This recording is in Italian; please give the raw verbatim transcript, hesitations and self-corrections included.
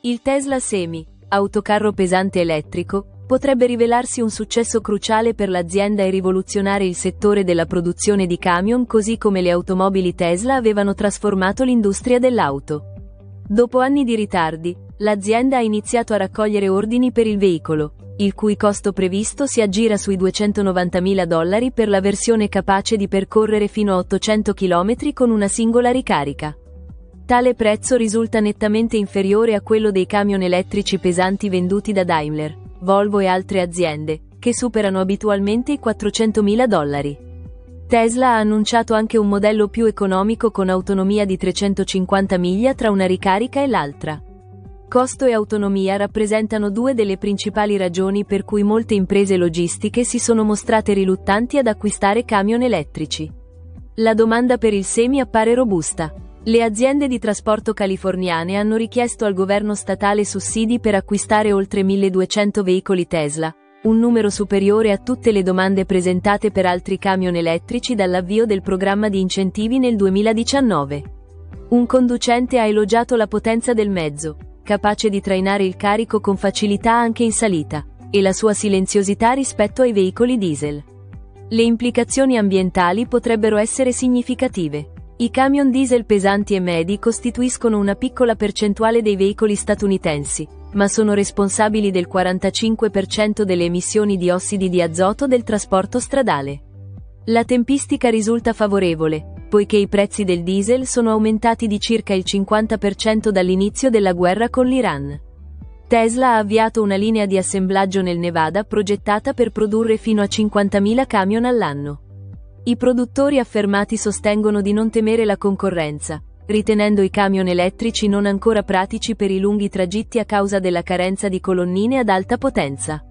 Il Tesla Semi, autocarro pesante elettrico, potrebbe rivelarsi un successo cruciale per l'azienda e rivoluzionare il settore della produzione di camion così come le automobili Tesla avevano trasformato l'industria dell'auto. Dopo anni di ritardi, l'azienda ha iniziato a raccogliere ordini per il veicolo, il cui costo previsto si aggira sui duecentonovantamila dollari per la versione capace di percorrere fino a ottocento chilometri con una singola ricarica. Tale prezzo risulta nettamente inferiore a quello dei camion elettrici pesanti venduti da Daimler, Volvo e altre aziende, che superano abitualmente i quattrocentomila dollari. Tesla ha annunciato anche un modello più economico con autonomia di trecentocinquanta miglia tra una ricarica e l'altra. Costo e autonomia rappresentano due delle principali ragioni per cui molte imprese logistiche si sono mostrate riluttanti ad acquistare camion elettrici. La domanda per il Semi appare robusta. Le aziende di trasporto californiane hanno richiesto al governo statale sussidi per acquistare oltre milleduecento veicoli Tesla, un numero superiore a tutte le domande presentate per altri camion elettrici dall'avvio del programma di incentivi nel duemiladiciannove. Un conducente ha elogiato la potenza del mezzo, capace di trainare il carico con facilità anche in salita, e la sua silenziosità rispetto ai veicoli diesel. Le implicazioni ambientali potrebbero essere significative. I camion diesel pesanti e medi costituiscono una piccola percentuale dei veicoli statunitensi, ma sono responsabili del quarantacinque per cento delle emissioni di ossidi di azoto del trasporto stradale. La tempistica risulta favorevole, poiché i prezzi del diesel sono aumentati di circa il cinquanta per cento dall'inizio della guerra con l'Iran. Tesla ha avviato una linea di assemblaggio nel Nevada progettata per produrre fino a cinquantamila camion all'anno. I produttori affermati sostengono di non temere la concorrenza, ritenendo i camion elettrici non ancora pratici per i lunghi tragitti a causa della carenza di colonnine ad alta potenza.